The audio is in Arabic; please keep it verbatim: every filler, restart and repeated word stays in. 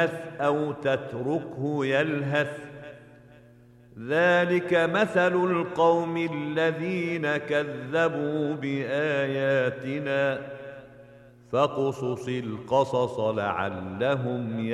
أو تتركه يلهث ذلك مثل القوم الذين كذبوا بآياتنا فاقصص القصص لعلهم